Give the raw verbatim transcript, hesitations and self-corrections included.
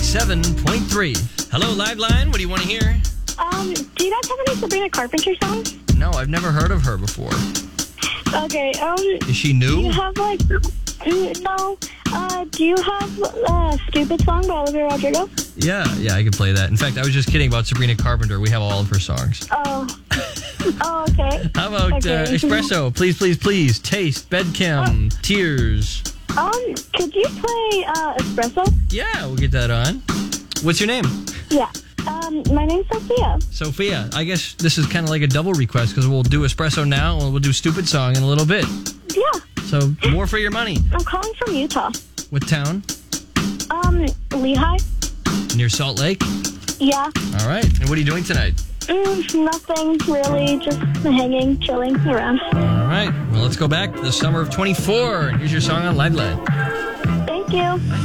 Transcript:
ninety-seven point three. Hello, Live Line. What do you want to hear? Um, do you guys have any Sabrina Carpenter songs? No, I've never heard of her before. Okay, um... Is she new? Do you have, like... mm, No. Uh, do you have a Stupid Song by Olivia Rodrigo? Yeah, yeah, I could play that. In fact, I was just kidding about Sabrina Carpenter. We have all of her songs. Oh. Oh, okay. How about Okay. uh, Espresso? Please, please, please. Taste, Bedchem, Oh. Tears. Um, could you play, uh, Espresso? Yeah, we'll get that on. What's your name? Yeah. Um, my name's Sophia. Sophia. I guess this is kind of like a double request because we'll do Espresso now and we'll do Stupid Song in a little bit. Yeah. So, more for your money. I'm calling from Utah. What town? Um, Lehigh? Near Salt Lake? Yeah. All right. And what are you doing tonight? Mm, nothing, really. Just hanging, chilling around. All right. Well, let's go back to the summer of twenty-four. Here's your song on Live Line. Thank you.